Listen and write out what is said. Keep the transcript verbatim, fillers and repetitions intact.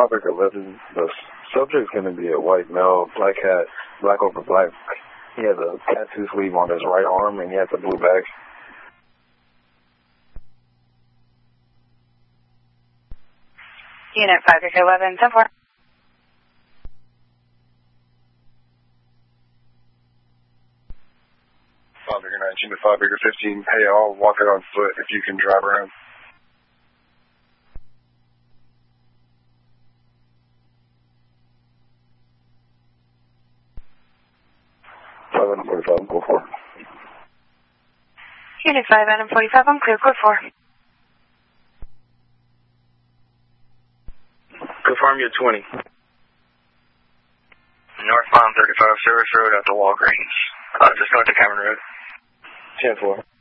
Topic eleven, the subject's going to be a white male, black hat, black over black. He has a tattoo sleeve on his right arm, and he has a blue bag. Unit five Victor eleven, ten four. five Victor nineteen to five Victor fifteen. Hey, I'll walk it on foot if you can drive around. five Adam forty-five, go for. Unit five Adam forty-five, I'm clear, code four. Confirm you're twenty. Northbound thirty-five Service Road out to Walgreens. Uh, just north of Cameron Road. ten four.